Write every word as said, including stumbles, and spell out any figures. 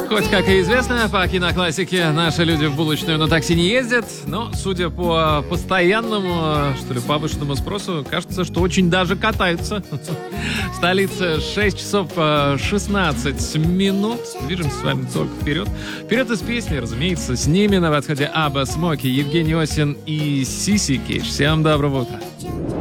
Хоть, как и известно, по киноклассике наши люди в булочную на такси не ездят, но, судя по постоянному, что ли, повышенному спросу, кажется, что очень даже катаются. Столица шесть часов шестнадцать минут. Движемся с вами только вперед. Вперед из песни, разумеется, с ними на подходе Абба, Смоки, Евгений Осин и Сиси Кейдж. Всем доброго утра.